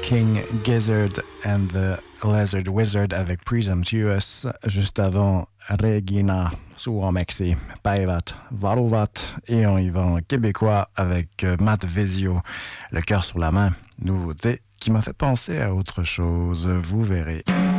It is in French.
King Gizzard and the Lizard Wizard avec Presumptuous. Juste avant, Regina suomeksi Päivät valuvat. Et on y va en québécois avec Matt Vezio, Le cœur sur la main. Nouveauté qui m'a fait penser à autre chose, vous verrez.